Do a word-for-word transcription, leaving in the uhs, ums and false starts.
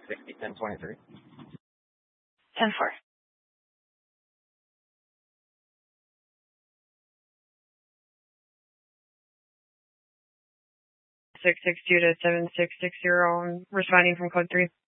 sixty, ten twenty-three. ten four. six six two to seven six six zero. I'm responding from code three.